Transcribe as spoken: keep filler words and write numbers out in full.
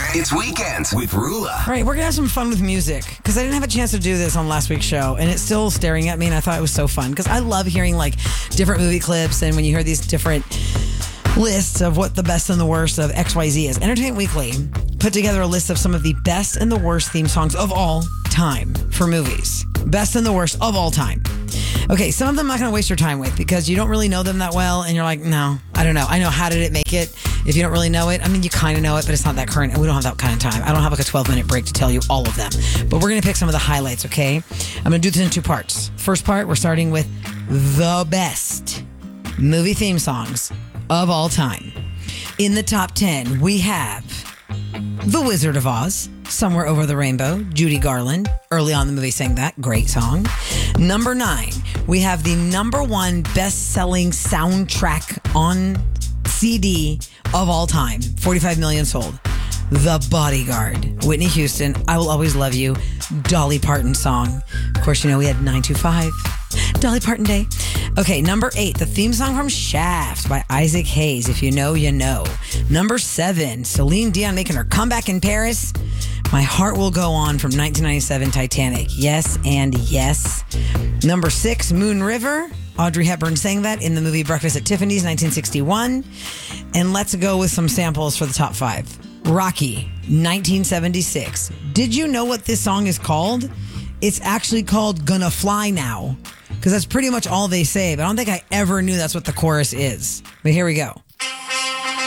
It's Weekends with Rula. All right, we're going to have some fun with music because I didn't have a chance to do this on last week's show, and it's still staring at me, and I thought it was so fun because I love hearing like different movie clips, and when you hear these different lists of what the best and the worst of X Y Z is. Entertainment Weekly put together a list of some of the best and the worst theme songs of all time for movies. Best and the worst of all time. Okay, some of them I'm not going to waste your time with because you don't really know them that well, and you're like, no, I don't know. I know how did it make it. If you don't really know it, I mean, you kind of know it, but it's not that current, and we don't have that kind of time. I don't have like a twelve-minute break to tell you all of them, but we're going to pick some of the highlights, okay? I'm going to do this in two parts. First part, we're starting with the best movie theme songs of all time. In the top ten, we have The Wizard of Oz, Somewhere Over the Rainbow, Judy Garland. Early on in the movie sang that. Great song. Number nine, we have the number one best-selling soundtrack on C D of all time. forty-five million sold. The Bodyguard, Whitney Houston, I Will Always Love You, Dolly Parton song. Of course, you know we had nine two five, Dolly Parton Day. Okay, number eight, the theme song from Shaft by Isaac Hayes. If you know, you know. Number seven, Celine Dion making her comeback in Paris. My Heart Will Go On from nineteen ninety-seven Titanic. Yes and yes. Number six, Moon River. Audrey Hepburn sang that in the movie Breakfast at Tiffany's, nineteen sixty-one. And let's go with some samples for the top five. Rocky, nineteen seventy-six. Did you know what this song is called? It's actually called Gonna Fly Now, because that's pretty much all they say, but I don't think I ever knew that's what the chorus is. But here we go.